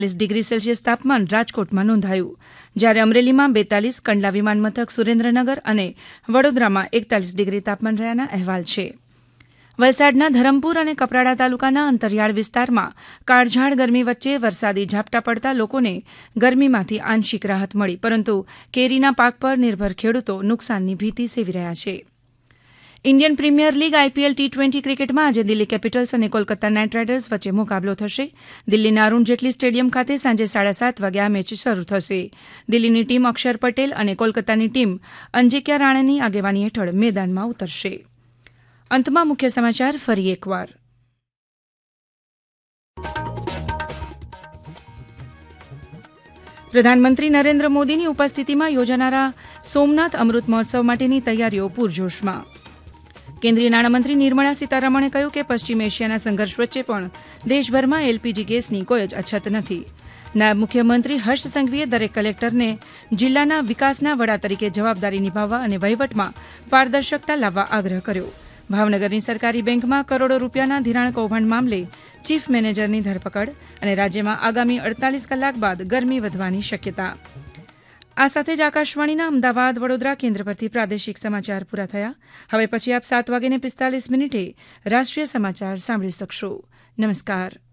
Degree Celsius તાપમાન રાજકોટમાં નોંધાયું, જ્યારે અમરેલીમાં 42, કંડલા વિમાન મથક, સુરેન્દ્રનગર અને વડોદરામાં 41 ડિગ્રી તાપમાન રહ્યાના અહેવાલ છે. વલસાડના ધરમપુર અને કપરાડા તાલુકાના અંતરિયાળ વિસ્તારમાં કાળઝાળ ગરમી વચ્ચે વરસાદી ઝાપટા પડતા લોકોને ગરમીમાંથી આંશિક રાહત મળી, પરંતુ કેરીના પાક પર નિર્ભર ખેડૂતો નુકસાનની ભીતિ સેવી રહ્યા છે. Indian premier league IPL T20 ક્રિકેટમાં આજે દિલ્હી કેપિટલ્સ અને કોલકાતા નાઇટ રાઇડર્સ વચ્ચે મુકાબલો થશે. દિલ્હીના અરુણ જેટલી સ્ટેડિયમ ખાતે સાંજે 7:30 વાગે આ મેચ શરૂ થશે. દિલ્હીની ટીમ અક્ષર પટેલ અને કોલકાતાની ટીમ અંજિક્યા રાણેની આગેવાની હેઠળ મેદાનમાં ઉતરશે. અંતમાં મુખ્ય સમાચાર ફરી એકવાર. પ્રધાનમંત્રી નરેન્દ્ર મોદીની ઉપસ્થિતિમાં યોજાનારા સોમનાથ અમૃત મહોત્સવ માટેની તૈયારીઓ પૂરજોશમાં. કેન્દ્રીય નાણામંત્રી નિર્મળા સીતારમણે કહ્યું કે પશ્ચિમ એશિયાના સંઘર્ષ વચ્ચે પણ દેશભરમાં LPG ગેસની કોઈ જ અછત નથી. નાયબ મુખ્યમંત્રી હર્ષ સંઘવીએ દરેક કલેક્ટરને જિલ્લાના વિકાસના વડા તરીકે જવાબદારી નિભાવવા અને વહીવટમાં પારદર્શકતા લાવવા આગ્રહ કર્યો. ભાવનગરની સરકારી બેંકમાં કરોડો રૂપિયાના ધિરાણ કૌભાંડ મામલે ચીફ મેનેજરની ધરપકડ અને રાજ્યમાં આગામી 48 કલાક બાદ ગરમી વધવાની શક્યતા. આ સાથે જ આકાશવાણીના અમદાવાદ વડોદરા કેન્દ્ર પરથી પ્રાદેશિક સમાચાર પૂરા થયા. હવે પછી આપ 7:45 રાષ્ટ્રીય સમાચાર સાંભળી શકશો. નમસ્કાર.